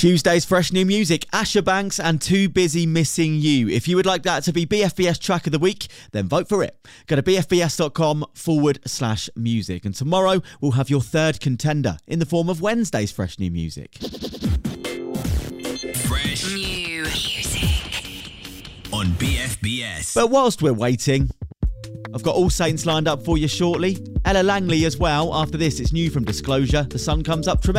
Tuesday's fresh new music, Asher Banks and Too Busy Missing You. If you would like that to be BFBS Track of the Week, then vote for it. Go to bfbs.com/music. And tomorrow we'll have your third contender in the form of Wednesday's fresh new music. Fresh new music on BFBS. But whilst we're waiting, I've got All Saints lined up for you shortly. Ella Langley as well. After this, it's new from Disclosure. The sun comes up tremendous.